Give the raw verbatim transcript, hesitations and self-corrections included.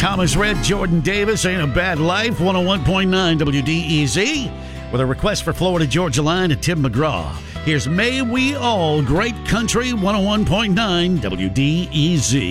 Thomas Rhett, Jordan Davis, Ain't a Bad Life, one oh one point nine W D E Z. With a request for Florida Georgia Line to Tim McGraw. Here's May We All, Great Country, one oh one point nine W D E Z.